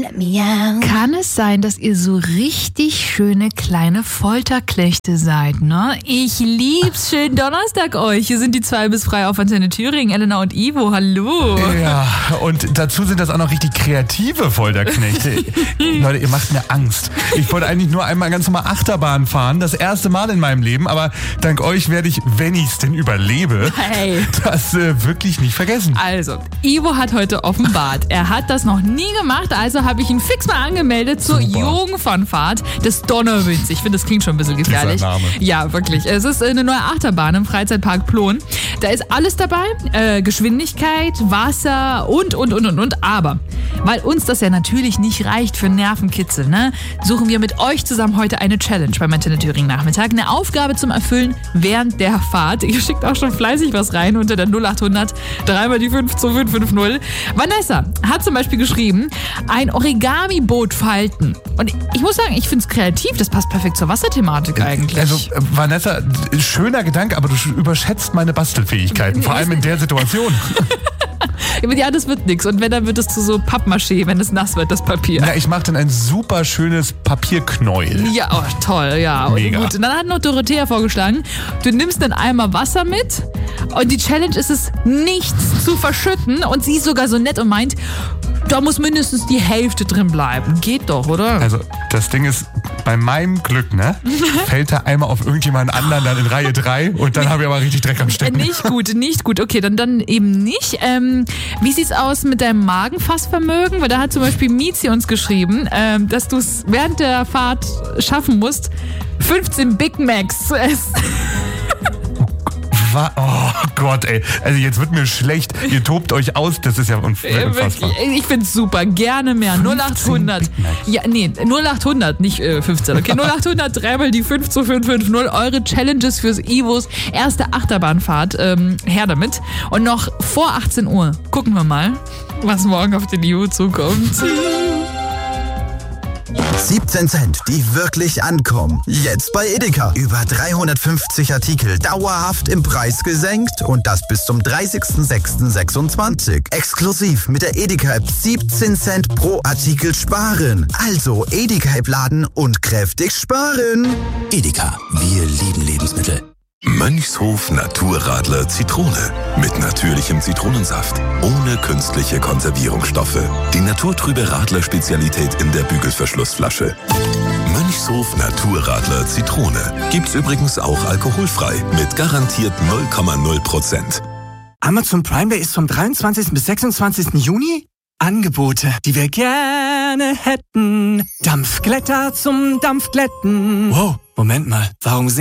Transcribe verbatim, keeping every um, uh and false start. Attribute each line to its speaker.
Speaker 1: Kann es sein, dass ihr so richtig schöne kleine Folterknechte seid, ne? Ich lieb's. Schönen Donnerstag euch. Hier sind die zwei bis frei auf Antenne Thüringen, Elena und Ivo. Hallo.
Speaker 2: Ja, und dazu sind das auch noch richtig kreative Folterknechte. Leute, ihr macht mir Angst. Ich wollte eigentlich nur einmal ganz normal Achterbahn fahren, das erste Mal in meinem Leben, aber dank euch werde ich, wenn ich's denn überlebe,
Speaker 1: Hey.
Speaker 2: das äh, wirklich nicht vergessen.
Speaker 1: Also, Ivo hat heute offenbart, er hat das noch nie gemacht, also habe ich ihn fix mal angemeldet zur
Speaker 2: Super.
Speaker 1: Jungfernfahrt des Donnerwinds. Ich finde, das klingt schon ein bisschen gefährlich.
Speaker 2: Dieser Name.
Speaker 1: Ja, wirklich. Es ist eine neue Achterbahn im Freizeitpark Plon. Da ist alles dabei, äh, Geschwindigkeit, Wasser und, und, und, und, und. Aber, weil uns das ja natürlich nicht reicht für Nervenkitzel, ne, suchen wir mit euch zusammen heute eine Challenge beim Antenne Thüringen Nachmittag. Eine Aufgabe zum Erfüllen während der Fahrt. Ihr schickt auch schon fleißig was rein unter der null acht hundert dreimal die fünf zwei fünf fünf null. Vanessa hat zum Beispiel geschrieben, ein Origami-Boot falten. Und ich muss sagen, ich finde es kreativ. Das passt perfekt zur Wasserthematik eigentlich.
Speaker 2: Also, äh, Vanessa, schöner Gedanke, aber du überschätzt meine Bastelfähigkeiten, vor allem in der Situation.
Speaker 1: Ja, das wird nichts. Und wenn, dann wird es zu so Pappmaché, wenn es nass wird, das Papier.
Speaker 2: Ja, ich mache dann ein super schönes Papierknäuel.
Speaker 1: Ja, oh, toll, ja. Und
Speaker 2: Mega.
Speaker 1: gut. Und dann hat noch Dorothea vorgeschlagen, du nimmst einen Eimer Wasser mit und die Challenge ist es, nichts zu verschütten. Und sie ist sogar so nett und meint, da muss mindestens die Hälfte drin bleiben. Geht doch, oder?
Speaker 2: Also, das Ding ist, bei meinem Glück, ne, fällt der Eimer auf irgendjemanden anderen dann in Reihe drei und dann habe ich aber richtig Dreck am Stecken.
Speaker 1: Nicht gut, nicht gut. Okay, dann, dann eben nicht. Ähm, wie sieht's aus mit deinem Magenfassvermögen? Weil da hat zum Beispiel Mizi uns geschrieben, ähm, dass du es während der Fahrt schaffen musst, fünfzehn Big Macs zu essen.
Speaker 2: Wa- Oh Gott, ey. Also jetzt wird mir schlecht. Ihr tobt euch aus. Das ist ja unf-
Speaker 1: Äh,
Speaker 2: unfassbar.
Speaker 1: wirklich, ich find's super, gerne mehr. null acht hundert.
Speaker 2: Big Macs.
Speaker 1: Ja, nee, null acht hundert, nicht äh, fünfzehn. Okay, null acht hundert, dreimal die fünf zwei fünf fünf null. Eure Challenges fürs Ivos erste Achterbahnfahrt. Ähm, her damit. Und noch vor achtzehn Uhr gucken wir mal, was morgen auf den Ivo zukommt.
Speaker 3: siebzehn Cent, die wirklich ankommen. Jetzt bei Edeka. Über dreihundertfünfzig Artikel dauerhaft im Preis gesenkt und das bis zum dreißigsten sechsten sechsundzwanzig. Exklusiv mit der Edeka-App siebzehn Cent pro Artikel sparen. Also Edeka-App laden und kräftig sparen.
Speaker 4: Edeka, wir lieben Lebensmittel.
Speaker 5: Mönchshof Naturradler Zitrone. Mit natürlichem Zitronensaft. Ohne künstliche Konservierungsstoffe. Die naturtrübe Radler-Spezialität in der Bügelverschlussflasche. Mönchshof Naturradler Zitrone. Gibt's übrigens auch alkoholfrei. Mit garantiert null Komma null Prozent.
Speaker 6: Amazon Prime Day ist vom dreiundzwanzigsten bis sechsundzwanzigsten Juni. Angebote, die wir gerne hätten. Dampfglätter zum Dampfglätten. Wow, Moment mal, warum singen